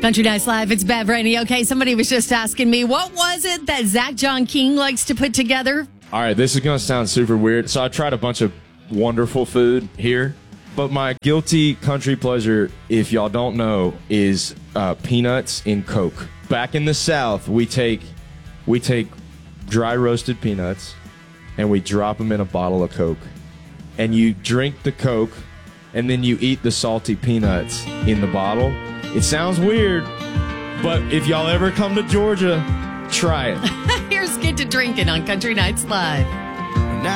Country Nights Live, it's Bev Rainey. Okay, somebody was just asking me, what was it that Zach John King likes to put together? All right, this is going to sound super weird. So I tried a bunch of wonderful food here, but my guilty country pleasure, if y'all don't know, is peanuts in Coke. Back in the South, we take dry roasted peanuts and we drop them in a bottle of Coke. And you drink the Coke and then you eat the salty peanuts in the bottle. It sounds weird, but if y'all ever come to Georgia, try it. Here's Get to Drinking on Country Nights Live.